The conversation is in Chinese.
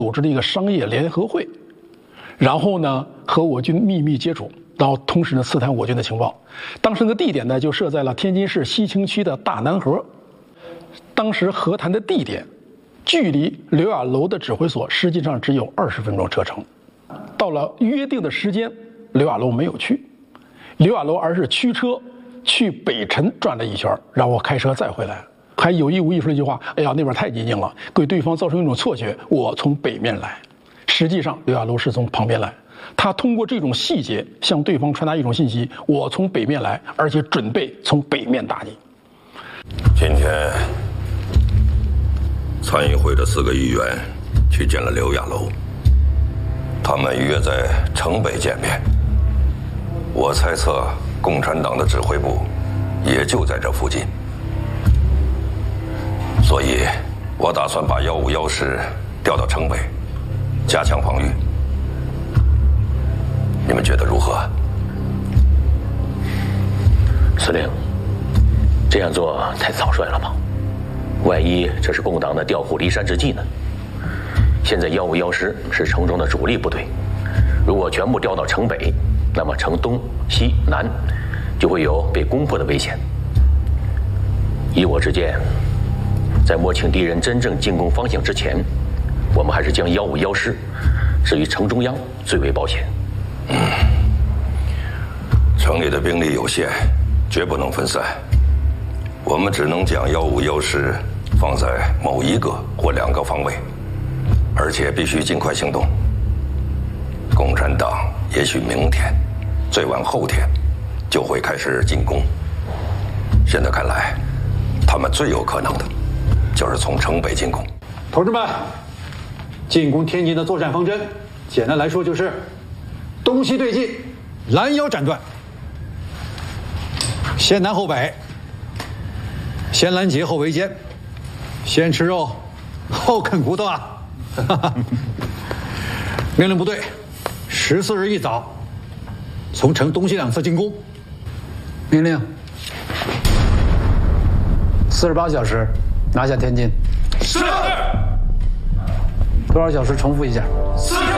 组织了一个商业联合会，然后呢和我军秘密接触，然后同时呢刺探我军的情报。当时的地点呢就设在了天津市西青区的大南河。当时和谈的地点距离刘亚楼的指挥所实际上只有20分钟车程。到了约定的时间，刘亚楼没有去，刘亚楼而是驱车去北辰转了一圈，让我开车再回来。还有意无意说了一句话：“哎呀，那边太寂静了，给对方造成一种错觉，我从北面来。”实际上，刘亚楼是从旁边来。他通过这种细节向对方传达一种信息：我从北面来，而且准备从北面打你。 今天，参议会的4个议员去见了刘亚楼，他们约在城北见面。我猜测，共产党的指挥部也就在这附近。所以，我打算把151师调到城北，加强防御。你们觉得如何？ 司令，这样做太草率了吧？万一这是共党的调虎离山之计呢？现在151师是城中的主力部队，如果全部调到城北，那么城东、西、南就会有被攻破的危险。依我之见，在摸清敌人真正进攻方向之前，我们还是将151师置于城中央最为保险。 城里的兵力有限，绝不能分散。我们只能将151师放在某1个或2个方位，而且必须尽快行动。共产党也许明天，最晚后天，就会开始进攻。现在看来，他们最有可能的，就是从城北进攻。 同志们，进攻天津的作战方针，简单来说就是东西对进，拦腰斩断。先南后北，先拦截后围歼，先吃肉后啃骨头啊！命令部队14日一早从城东西2侧进攻。命令48小时拿下天津。 是。 多少小时？重复一下。 4